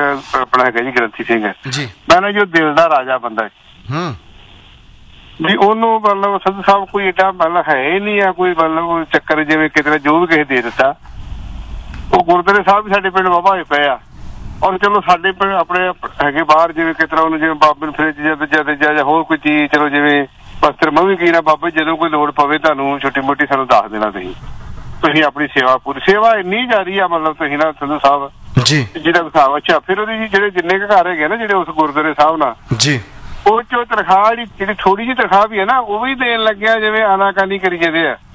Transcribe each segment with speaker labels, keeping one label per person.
Speaker 1: ਆਪਣਾ ਹੈਗਾ ਜੀ ਗ੍ਰੰਥੀ ਸਿੰਘ
Speaker 2: ਜੀ,
Speaker 1: ਮੈਂ ਨਾ ਜੋ ਦਿਲ ਦਾ ਰਾਜਾ ਬੰਦਾ ਵੀ ਉਹਨੂੰ ਮਤਲਬ ਸੰਧੂ ਸਾਹਿਬ ਕੋਈ ਏਡਾ ਮਤਲਬ ਹੈ ਹੀ ਨਹੀਂ ਆ ਕੋਈ ਮਤਲਬ ਚੱਕਰ ਜਿਵੇਂ ਕਿਤੇ ਜੋ ਵੀ ਕਿਸੇ ਦੇ ਦਿੱਤਾ। ਉਹ ਗੁਰਦੁਆਰੇ ਸਾਹਿਬ ਵੀ ਸਾਡੇ ਪਿੰਡ ਵਾਹਵਾ ਹੋਏ ਪਏ ਆ ਔਰ ਚਲੋ ਸਾਡੇ ਪਿੰਡ ਆਪਣੇ ਹੈਗੇ ਬਾਹਰ ਜਿਵੇਂ ਕਿਸ ਤਰ੍ਹਾਂ ਉਹਨੂੰ ਜਿਵੇਂ ਬਾਬੇ ਨੂੰ ਫਰਿੱਜ ਜਾਂ ਹੋਰ ਕੋਈ ਚੀਜ਼ ਚਲੋ ਜਿਵੇਂ ਵਸਤਰ ਮੈਂ ਵੀ ਕੀ ਬਾਬਾ ਜਦੋਂ ਕੋਈ ਲੋੜ ਪਵੇ ਤੁਹਾਨੂੰ ਛੋਟੀ ਮੋਟੀ ਸਾਨੂੰ ਦੱਸ ਦੇਣਾ ਤੁਸੀਂ ਆਪਣੀ ਸੇਵਾ ਪੂਰੀ ਸੇਵਾ ਇੰਨੀ ਜਾਰੀ ਆ ਮਤਲਬ ਤੁਸੀਂ ਨਾ ਸੰਧੂ ਸਾਹਿਬ
Speaker 2: ਜੀ
Speaker 1: ਜਿਹਦਾ ਹਿਸਾਬ। ਅੱਛਾ ਫਿਰ ਉਹਦੀ ਜਿਹੜੇ ਜਿੰਨੇ ਕੁ ਘਰ ਹੈਗੇ ਨਾ ਜਿਹੜੇ ਉਸ ਗੁਰਦੁਆਰੇ ਸਾਹਿਬ ਨਾਲ
Speaker 2: ਜੀ
Speaker 1: ਉਹ ਚੋਂ ਤਨਖਾਹ ਜਿਹੜੀ ਥੋੜੀ ਜਿਹੀ ਤਨਖਾਹ ਵੀ ਹੈ ਨਾ ਉਹ ਵੀ ਦੇਣ ਲੱਗਿਆ ਜਿਵੇਂ ਆਨਾਕਾਨੀ ਕਰੀ ਜਾਂਦੇ ਆ।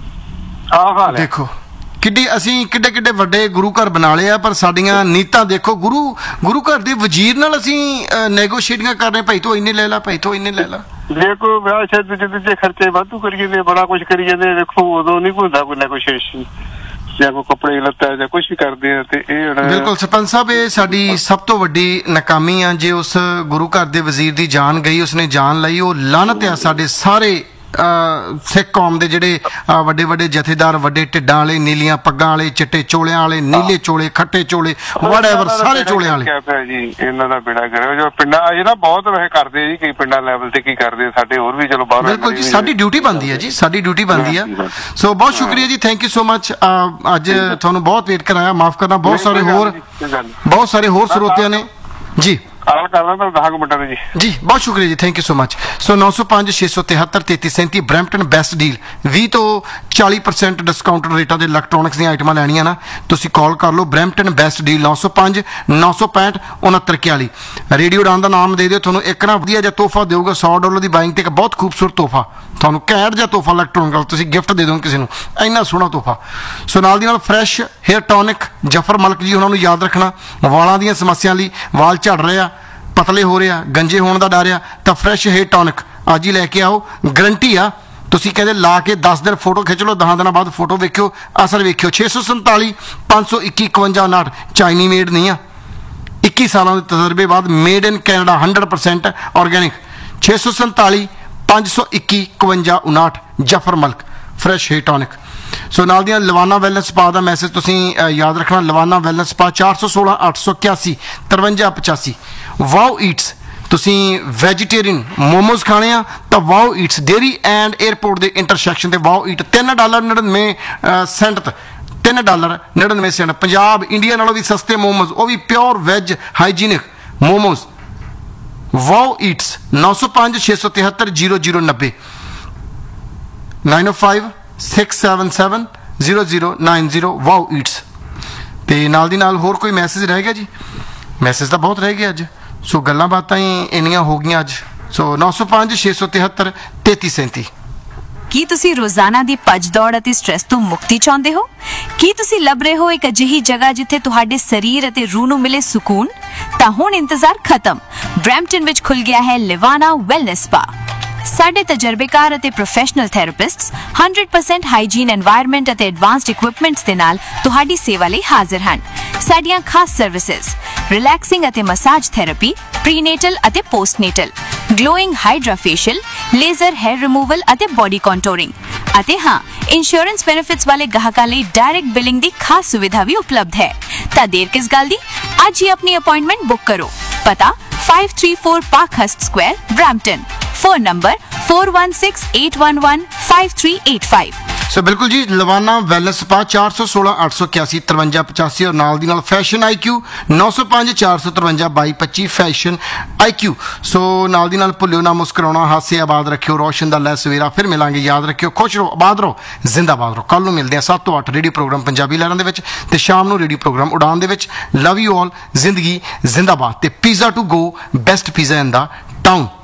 Speaker 1: ਆਹ ਹਾਲ
Speaker 2: ਦੇਖੋ ਅਸੀਂ ਕਿੱਡੇ ਵੱਡੇ ਗੁਰੂ ਘਰ ਬਣਾ ਲਏ ਆ ਪਰ ਸਾਡੀਆਂ ਨੀਤਾਂ ਦੇਖੋ। ਗੁਰੂ ਘਰ ਦੇ ਵਜ਼ੀਰ ਨਾਲ ਅਸੀਂ ਨੈਗੋਸ਼ੀਏਟਿੰਗਾਂ ਕਰ ਰਹੇ, ਭਾਈ ਤੋਂ ਇੰਨੇ ਲੈ ਲਾ, ਭਾਈ ਤੋਂ ਇੰਨੇ ਲੈ ਲਾ।
Speaker 1: ਜੇ ਕੋਈ ਵਿਆਹ ਸ਼ਾਦੀ ਦੇ ਖਰਚੇ ਵਾਧੂ ਕਰੀ ਜਾਂਦੇ ਬੜਾ ਕੁਛ ਕਰੀ ਜਾਂਦੇ ਵੇਖੋ ਉਦੋਂ ਨਹੀਂ ਹੁੰਦਾ ਕੋਈ ਨੈਗੋਸ਼ੀਏਸ਼ਨ ਜਾਂ ਕੋਈ ਕੱਪੜੇ ਲੱਤਾ ਜਾਂ ਕੁਛ ਵੀ ਕਰਦੇ ਆ ਤੇ ਇਹ
Speaker 2: ਬਿਲਕੁਲ ਸਰਪੰਚ ਸਾਹਿਬ ਇਹ ਸਾਡੀ ਸਭ ਤੋਂ ਵੱਡੀ ਨਾਕਾਮੀ ਆ। ਜੇ ਉਸ ਗੁਰੂ ਘਰ ਦੇ ਵਜ਼ੀਰ ਦੀ ਜਾਨ ਗਈ, ਉਸਨੇ ਜਾਨ ਲਈ, ਉਹ ਲਾਹਨਤ ਆ ਸਾਡੇ ਸਾਰੇ ਸਿੱਖ ਕੌਮ ਦੇ ਜਿਹੜੇ ਵੱਡੇ ਜਥੇਦਾਰ, ਵੱਡੇ ਢਿੱਡਾਂ ਵਾਲੇ, ਨੀਲੀਆਂ ਪੱਗਾਂ ਵਾਲੇ, ਚਿੱਟੇ ਚੋਲਿਆਂ ਵਾਲੇ, ਨੀਲੇ ਚੋਲੇ, ਖੱਟੇ ਚੋਲੇ, ਵਟਐਵਰ ਸਾਰੇ ਚੋਲਿਆਂ ਵਾਲੇ
Speaker 1: ਜੀ ਇਹਨਾਂ ਦਾ ਬੇੜਾ ਕਰਿਓ। ਜੋ ਪਿੰਡਾਂ ਇਹ ਨਾ ਬਹੁਤ ਵੈਸੇ ਕਰਦੇ ਜੀ ਕਈ ਪਿੰਡਾਂ ਲੈਵਲ ਤੇ ਕੀ ਕਰਦੇ ਸਾਡੇ ਹੋਰ ਵੀ ਚਲੋ ਬਾਹਰ।
Speaker 2: ਬਿਲਕੁਲ ਜੀ ਸਾਡੀ ਡਿਊਟੀ ਬਣਦੀ ਹੈ ਜੀ, ਸਾਡੀ ਡਿਊਟੀ ਬਣਦੀ ਆ। ਸੋ ਬਹੁਤ ਸ਼ੁਕਰੀਆ ਜੀ, ਥੈਂਕ ਯੂ ਸੋ ਮਚ। ਅੱਜ ਤੁਹਾਨੂੰ ਬਹੁਤ ਵੇਟ ਕਰਾਇਆ, ਮਾਫ ਕਰਨਾ। ਬਹੁਤ ਸਾਰੇ ਹੋਰ ਸਰੋਤਿਆਂ ਨੇ ਜੀ ਜੀ ਬਹੁਤ ਸ਼ੁਕਰੀਆ ਜੀ, thank you so much. So 905 673 3337 Brampton best deal 20 ਤੋਂ 40% ਡਿਸਕਾਊਂਟਡ ਰੇਟਾਂ ਦੇ ਇਲੈਕਟ੍ਰੋਨਿਕਸ ਦੀਆਂ ਆਈਟਮਾਂ ਲੈਣੀਆਂ ਨਾ ਤੁਸੀਂ ਕਾਲ ਕਰ ਲਓ। Brampton best deal 905 965 6941। ਰੇਡੀਓ ਉਡਾਨ ਦਾ ਨਾਮ ਦੇ ਦਿਓ, ਤੁਹਾਨੂੰ ਇੱਕ ਨਾ ਵਧੀਆ ਜਿਹਾ ਤੋਹਫਾ ਦੇਊਗਾ। $100 ਦੀ ਬਾਇੰਗ ਤੇ ਇੱਕ ਬਹੁਤ ਖੂਬਸੂਰਤ ਤੋਹਫਾ, ਤੁਹਾਨੂੰ ਘੈਂਟ ਜਿਹਾ ਤੋਹਫਾ ਇਲੈਕਟ੍ਰੋਨਿਕ ਤੁਸੀਂ ਗਿਫਟ ਦੇ ਦਿਓ ਕਿਸੇ ਨੂੰ, ਇੰਨਾ ਸੋਹਣਾ ਤੋਹਫਾ। ਸੋ ਨਾਲ ਦੀ ਨਾਲ ਫਰੈਸ਼ ਹੇਅਰ ਟੌਨਿਕ ਜਫਰ ਮਲਕ ਜੀ ਉਹਨਾਂ ਨੂੰ ਯਾਦ ਰੱਖਣਾ। ਵਾਲਾਂ ਦੀਆਂ ਸਮੱਸਿਆ ਲਈ, ਵਾਲ ਝੜ ਰਹੇ ਆ, ਪਤਲੇ ਹੋ ਰਹੇ ਆ, ਗੰਜੇ ਹੋਣ ਦਾ ਡਰ ਆ, ਤਾਂ ਫਰੈਸ਼ ਹੇਅਰ ਟੌਨਿਕ ਅੱਜ ਹੀ ਲੈ ਕੇ ਆਓ। ਗਰੰਟੀ ਆ, ਤੁਸੀਂ ਕਹਿੰਦੇ ਲਾ ਕੇ 10 ਦਿਨ ਫੋਟੋ ਖਿੱਚ ਲਓ, 10 ਦਿਨਾਂ ਬਾਅਦ ਫੋਟੋ ਵੇਖਿਓ, ਅਸਰ ਵੇਖਿਓ। 647 521 5159 ਚਾਈਨੀ ਮੇਡ ਨਹੀਂ ਆ, 21 ਸਾਲਾਂ ਦੇ ਤਜਰਬੇ ਬਾਅਦ made in Canada 100% organic. 647 521 5159 Zafar Malik fresh hair tonic. ਸੋ ਨਾਲ ਦੀਆਂ ਲਵਾਨਾ ਵੈਲਨੈਸ ਸਪਾ ਦਾ ਮੈਸੇਜ ਤੁਸੀਂ ਯਾਦ ਰੱਖਣਾ। ਲਵਾਨਾ ਵੈਲਨੈਸ ਸਪਾ 416 881 5385। ਵਾਓ ਈਟਸ, ਤੁਸੀਂ ਵੈਜੀਟੇਰੀਅਨ ਮੋਮੋਜ਼ ਖਾਣੇ ਆ ਤਾਂ wow Eats dairy and airport ਦੇ ਇੰਟਰਸੈਕਸ਼ਨ ਤੇ ਵਾਓ ਈਟ $3.99 ਤੇ $3.99। ਪੰਜਾਬ ਇੰਡੀਆ ਨਾਲੋਂ ਵੀ ਸਸਤੇ ਮੋਮੋਜ਼, ਉਹ ਵੀ pure veg hygienic momos. Wow Eats 905 673 0090 905 677 0090 wow Eats. ਤੇ ਨਾਲ ਦੀ ਨਾਲ ਹੋਰ ਕੋਈ ਮੈਸੇਜ ਰਹਿ ਗਿਆ ਜੀ? ਮੈਸੇਜ ਤਾਂ ਬਹੁਤ ਰਹਿ ਗਏ ਅੱਜ, ਸੋ ਗੱਲਾਂ ਬਾਤਾਂ ਹੀ ਇੰਨੀਆਂ ਹੋ ਗਈਆਂ ਅੱਜ। ਸੋ 905 673 3337।
Speaker 3: ਕੀ ਤੁਸੀਂ ਰੋਜ਼ਾਨਾ ਦੀ ਭੱਜ ਦੌੜ ਅਤੇ ਸਟ੍ਰੈਸ ਤੋਂ ਮੁਕਤੀ ਚਾਹੁੰਦੇ ਹੋ? ਕੀ ਤੁਸੀਂ ਲੱਭ ਰਹੇ ਹੋ ਇੱਕ ਅਜਿਹੀ ਜਗ੍ਹਾ ਜਿੱਥੇ ਤੁਹਾਡੇ ਸਰੀਰ ਅਤੇ ਰੂਹ ਨੂੰ ਮਿਲੇ ਸਕੂਨ? ਤਾਂ ਹੁਣ ਇੰਤਜ਼ਾਰ ਖਤਮ, ਬਰੈਂਪਟਨ ਵਿੱਚ ਖੁੱਲ ਗਿਆ ਹੈ ਲਿਵਾਨਾ ਵੈਲਨੈਸ ਸਪਾ। ਸਾਡੇ ਤਜਰਬੇਕਾਰ ਅਤੇ ਪ੍ਰੋਫੈਸ਼ਨਲ ਥੈਰੇਪਿਸਟਸ 100% ਹਾਈਜੀਨ এনवायरमेंट ਅਤੇ ਐਡਵਾਂਸਡ ਇਕਵਿਪਮੈਂਟਸ ਦੇ ਨਾਲ ਤੁਹਾਡੀ ਸੇਵਾ ਲਈ ਹਾਜ਼ਰ ਹਨ। ਸਾਡੀਆਂ ਖਾਸ ਸਰਵਿਸਿਜ਼ ਰਿਲੈਕਸਿੰਗ ਅਤੇ ਮਸਾਜ ਥੈਰੇਪੀ, ਪ੍ਰੀਨੇਟਲ ਅਤੇ ਪੋਸਟਨੇਟਲ, glowing hydra facial, laser hair removal ਅਤੇ ਬੋਡੀ ਕੰਟੂਰਿੰਗ, ਅਤੇ ਹਾਂ ਇੰਸ਼ੋਰੈਂਸ ਬੈਨੀਫਿਟਸ ਵਾਲੇ ਗਾਹਕਾਂ ਲਈ ਡਾਇਰੈਕਟ ਬਿਲਿੰਗ ਦੀ ਖਾਸ ਸੁਵਿਧਾ ਵੀ ਉਪਲਬਧ ਹੈ। ਤਾਂ ਦੇਰ ਕਿਸ ਗੱਲ ਦੀ, ਅੱਜ ਹੀ ਆਪਣੀ ਅਪਾਇੰਟਮੈਂਟ ਬੁੱਕ ਕਰੋ। ਪਤਾ 534 ਪਾਰਕਹਰਸਟ ਸਕੁਆਇਰ, ਬਰੈਂਪਟਨ। Phone number 416811 5385।
Speaker 2: सो बिल्कुल जी, लवाना वैलनेस स्पा 416 881 5385 और नाल दी नाल फैशन IQ 905 453 2225 फैशन IQ। सो नाल दी नाल भुल्लियो ना मुस्कुराना, हासे आबाद रखियो, रोशन दा लै सवेरा। फिर मिलांगे, याद रखियो, खुश रहो, आबाद रहो, जिंदाबाद रहो। कल नूं मिलदे हैं 7 ਤੋਂ 8 रेडियो प्रोग्राम पंजाबी लहरां दे विच ते शाम नूं रेडियो प्रोग्राम उड़ान दे विच। लव यू ऑल, जिंदगी जिंदाबाद ते pizza to go, best pizza in the town.